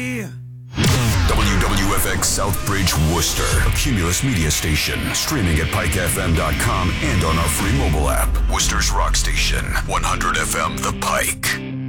WWFX Southbridge, Worcester, a Cumulus media station, streaming at pikefm.com and on our free mobile app. Worcester's rock station, 100 FM The Pike.